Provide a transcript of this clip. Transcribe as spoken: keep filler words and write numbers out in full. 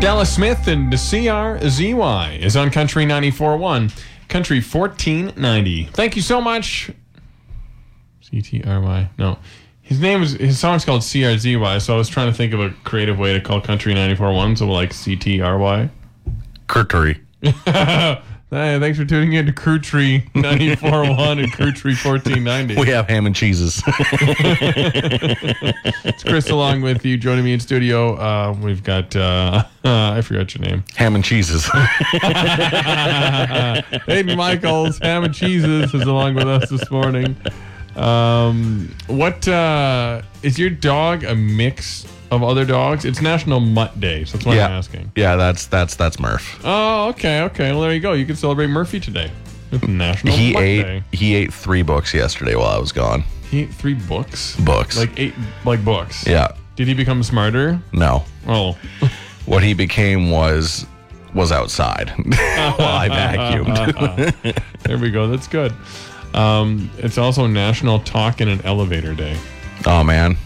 Dallas Smith and the C R Z Y is on Country ninety-four point one, Country fourteen ninety. Thank you so much. C T R Y. No. His name is, his song's called C R Z Y, so I was trying to think of a creative way to call Country ninety-four point one, so like C T R Y. Curtery. Hey, thanks for tuning in to Crew Tree ninety-four point one and Crew Tree fourteen ninety. We have ham and cheeses. It's Chris along with you. Joining me in studio, uh, we've got, uh, uh, I forgot your name. Ham and cheeses. Hayden Michaels, Ham and Cheeses, is along with us this morning. Um, what, uh, is your dog a mix of other dogs? It's National Mutt Day, so that's why yeah. I'm asking. Yeah, that's that's that's Murph. Oh, okay, okay. Well, there you go. You can celebrate Murphy today. It's National He Mutt ate Day. he ate three books yesterday while I was gone. He ate three books? Books. Like eight, like books? Yeah. Did he become smarter? No. Oh. What he became was was outside while I vacuumed. There we go. That's good. Um, it's also National Talk in an Elevator Day. Oh man.